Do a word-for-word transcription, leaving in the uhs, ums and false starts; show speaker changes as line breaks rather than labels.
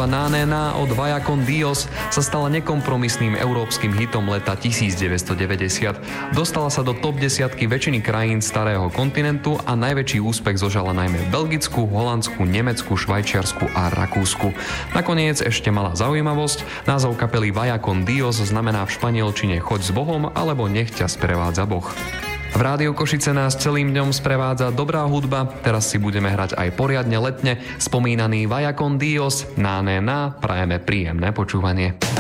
skladba Náne ná od Vaya con Dios sa stala nekompromisným európskym hitom leta devätnásťstodeväťdesiat. Dostala sa do top desiatky väčšiny krajín starého kontinentu a najväčší úspech zožala najmä v Belgicku, Holandsku, Nemecku, Švajčiarsku a Rakúsku. Nakoniec ešte malá zaujímavosť. Názov kapely Vaya con Dios znamená v španielčine choď s Bohom alebo nech ťa sprevádza Boh. V Rádiu Košice nás celým dňom sprevádza dobrá hudba, teraz si budeme hrať aj poriadne letne spomínaný Vaya con Dios, Náne ná, prajeme príjemné počúvanie.